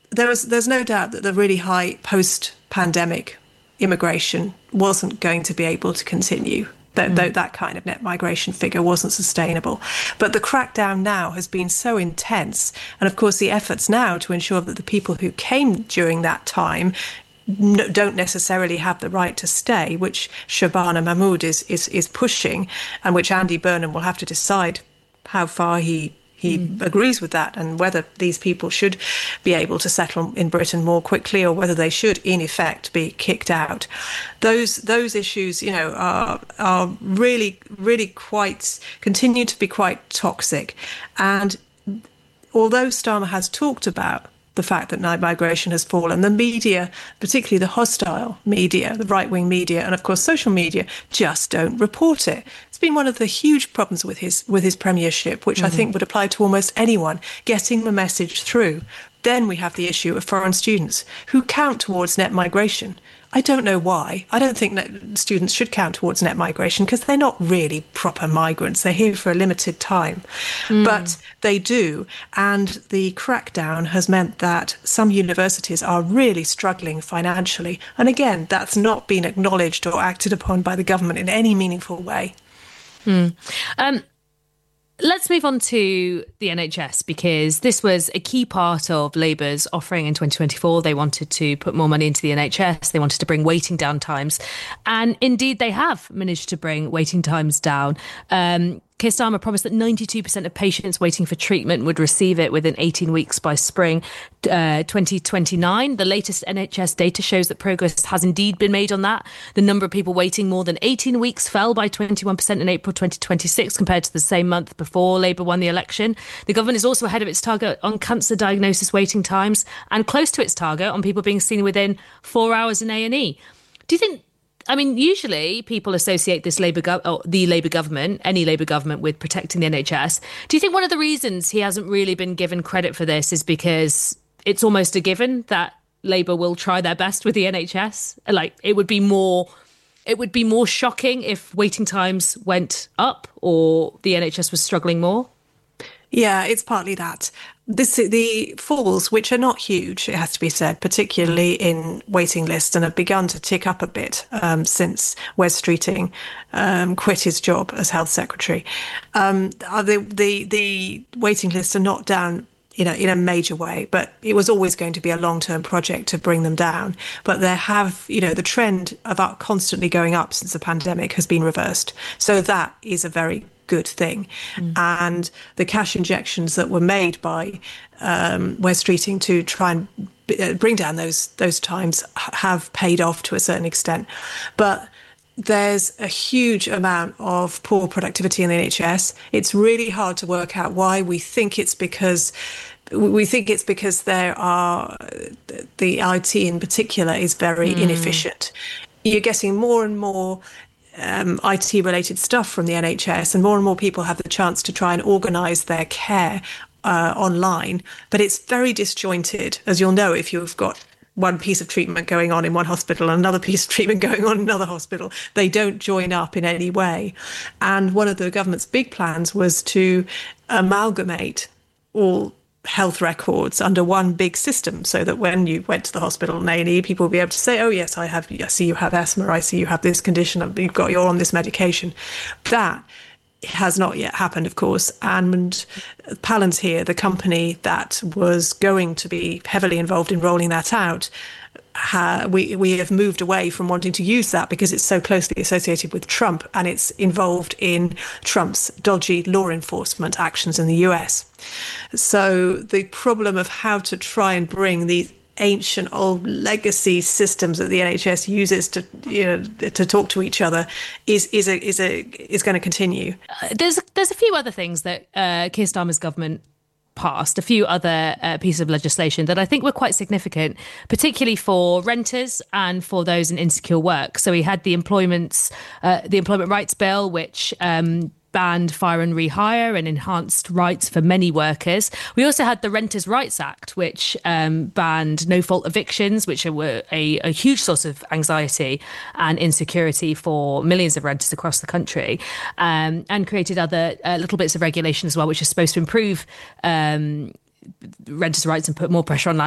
there's no doubt that the really high post-pandemic immigration wasn't going to be able to continue. That kind of net migration figure wasn't sustainable. But the crackdown now has been so intense. And of course, the efforts now to ensure that the people who came during that time don't necessarily have the right to stay, which Shabana Mahmood is pushing, and which Andy Burnham will have to decide how far he agrees with that, and whether these people should be able to settle in Britain more quickly, or whether they should, in effect, be kicked out. Those issues, are really, really continue to be quite toxic. And although Starmer has talked about the fact that migration has fallen, the media, particularly the hostile media, the right-wing media, and of course social media, just don't report it. It's been one of the huge problems with his premiership, which I think would apply to almost anyone, getting the message through. Then we have the issue of foreign students who count towards net migration. I don't know why. I don't think that students should count towards net migration, because they're not really proper migrants. They're here for a limited time. But they do. And the crackdown has meant that some universities are really struggling financially. And again, that's not been acknowledged or acted upon by the government in any meaningful way. Let's move on to the NHS, because this was a key part of Labour's offering in 2024. They wanted to put more money into the NHS. They wanted to bring waiting down times. And indeed, they have managed to bring waiting times down. Keir Starmer promised that 92% of patients waiting for treatment would receive it within 18 weeks by spring 2029. The latest NHS data shows that progress has indeed been made on that. The number of people waiting more than 18 weeks fell by 21% in April 2026 compared to the same month before Labour won the election. The government is also ahead of its target on cancer diagnosis waiting times, and close to its target on people being seen within 4 hours in A&E. Do you think, usually people associate the Labour government, any Labour government, with protecting the NHS. Do you think one of the reasons he hasn't really been given credit for this is because it's almost a given that Labour will try their best with the NHS? Like, it would be more shocking if waiting times went up or the NHS was struggling more? Yeah, it's partly that. The falls, which are not huge, it has to be said, particularly in waiting lists, and have begun to tick up a bit since Wes Streeting quit his job as Health Secretary. The waiting lists are not down in a major way, but it was always going to be a long-term project to bring them down. But the trend of constantly going up since the pandemic has been reversed. So that is a very good thing. And the cash injections that were made by Wes Streeting to try and bring down those times have paid off to a certain extent. But there's a huge amount of poor productivity in the NHS. It's really hard to work out why. We think it's because there are the IT in particular is very inefficient. You're getting more and more IT-related stuff from the NHS, and more people have the chance to try and organise their care online. But it's very disjointed, as you'll know if you've got one piece of treatment going on in one hospital and another piece of treatment going on in another hospital. They don't join up in any way. And one of the government's big plans was to amalgamate all health records under one big system, so that when you went to the hospital and A&E, people will be able to say, oh yes, I see you have asthma, I see you have this condition, you're on this medication. That has not yet happened, of course. And Palantir, the company that was going to be heavily involved in rolling that out, we have moved away from wanting to use that because it's so closely associated with Trump, and it's involved in Trump's dodgy law enforcement actions in the US. So the problem of how to try and bring these ancient old legacy systems that the NHS uses to talk to each other is going to continue. There's a few other things that Keir Starmer's government passed, a few other pieces of legislation that I think were quite significant, particularly for renters and for those in insecure work. So we had the Employment Rights Bill, which banned fire and rehire and enhanced rights for many workers. We also had the Renters' Rights Act, which banned no-fault evictions, which were a huge source of anxiety and insecurity for millions of renters across the country, and created other little bits of regulation as well, which is supposed to improve renters' rights and put more pressure on